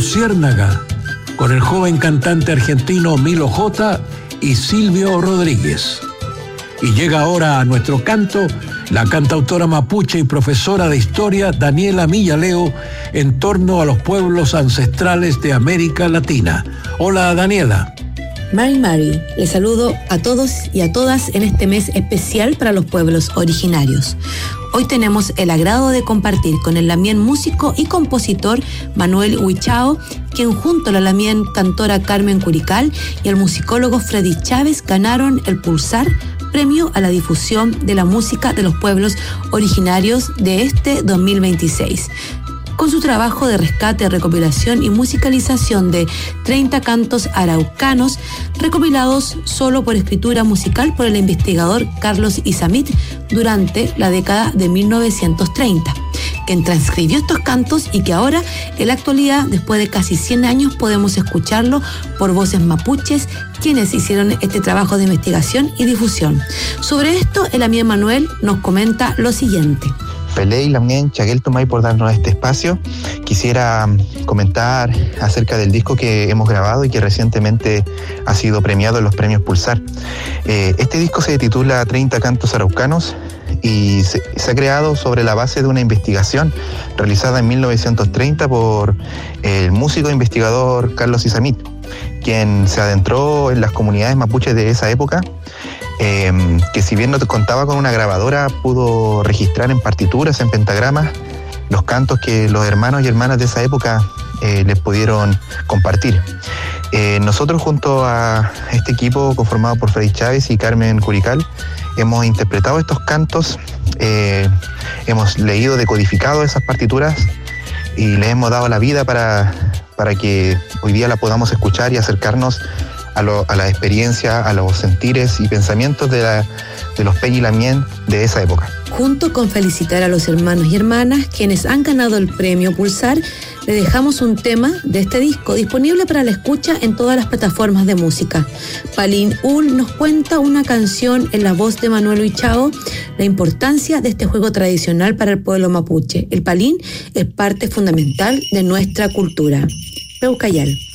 Luciérnaga, con el joven cantante argentino Milo J. y Silvio Rodríguez. Y llega ahora a nuestro canto la cantautora mapuche y profesora de historia Daniela Millaleo en torno a los pueblos ancestrales de América Latina. Hola, Daniela. Mari, les saludo a todos y a todas en este mes especial para los pueblos originarios. Hoy tenemos el agrado de compartir con el lamien músico y compositor Manuel Huichao, quien junto a la lamien cantora Carmen Curical y el musicólogo Freddy Chávez ganaron el Pulsar, premio a la difusión de la música de los pueblos originarios de este 2026. Con su trabajo de rescate, recopilación y musicalización de 30 cantos araucanos, recopilados solo por escritura musical por el investigador Carlos Isamit durante la década de 1930, quien transcribió estos cantos y que ahora, en la actualidad, después de casi 100 años, podemos escucharlo por voces mapuches, quienes hicieron este trabajo de investigación y difusión. Sobre esto, el amigo Manuel nos comenta lo siguiente. Pelé y Lamien Chaguel Tumay por darnos este espacio. Quisiera comentar acerca del disco que hemos grabado y que recientemente ha sido premiado en los premios Pulsar. Este disco se titula 30 cantos araucanos y se ha creado sobre la base de una investigación realizada en 1930 por el músico e investigador Carlos Isamit, quien se adentró en las comunidades mapuches de esa época, que si bien no contaba con una grabadora, pudo registrar en partituras, en pentagramas, los cantos que los hermanos y hermanas de esa época les pudieron compartir. Nosotros, junto a este equipo conformado por Freddy Chávez y Carmen Curical, hemos interpretado estos cantos, hemos leído, decodificado esas partituras y les hemos dado la vida para que hoy día la podamos escuchar y acercarnos a la experiencia, a los sentires y pensamientos de los Peñi Lamien de esa época. Junto con felicitar a los hermanos y hermanas quienes han ganado el premio Pulsar, le dejamos un tema de este disco disponible para la escucha en todas las plataformas de música. Palín Ul nos cuenta una canción en la voz de Manuel Huichao, la importancia de este juego tradicional para el pueblo mapuche. El palín es parte fundamental de nuestra cultura. Peucayal.